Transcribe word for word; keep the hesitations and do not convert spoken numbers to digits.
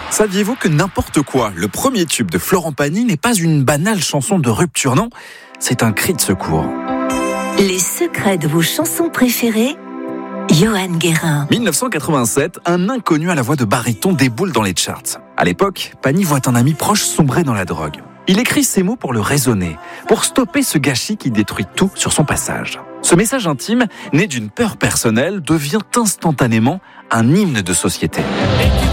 Saviez-vous que N'importe quoi, le premier tube de Florent Pagny, n'est pas une banale chanson de rupture, non? C'est un cri de secours. Les secrets de vos chansons préférées, Johan Guérin. dix-neuf cent quatre-vingt-sept, un inconnu à la voix de baryton déboule dans les charts. À l'époque, Pagny voit un ami proche sombrer dans la drogue. Il écrit ces mots pour le raisonner, pour stopper ce gâchis qui détruit tout sur son passage. Ce message intime, né d'une peur personnelle, devient instantanément un hymne de société.